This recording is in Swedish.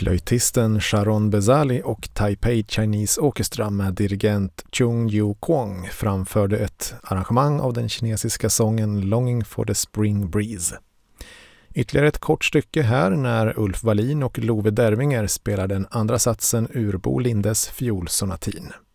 Flöjtisten Sharon Bezali och Taipei Chinese Orchestra med dirigent Chung Yu Kwong framförde ett arrangemang av den kinesiska sången Longing for the Spring Breeze. Ytterligare ett kort stycke här när Ulf Wallin och Love Dervinger spelar den andra satsen ur Bo Lindes fiolsonatin.